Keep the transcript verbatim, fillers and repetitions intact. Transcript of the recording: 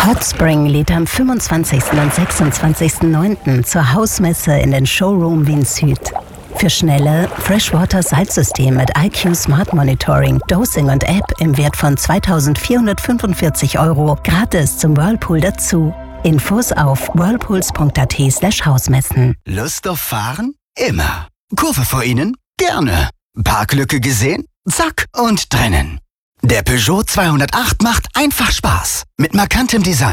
Hotspring lädt am fünfundzwanzigsten und sechsundzwanzigsten neunten zur Hausmesse in den Showroom Wien Süd. Für schnelle Freshwater-Salzsystem mit I Q Smart Monitoring, Dosing und App im Wert von zweitausendvierhundertfünfundvierzig Euro gratis zum Whirlpool dazu. Infos auf whirlpools.at slash Hausmessen. Lust auf Fahren? Immer. Kurve vor Ihnen? Gerne. Parklücke gesehen? Zack und drinnen. Der Peugeot zweihundertacht macht einfach Spaß. Mit markantem Design.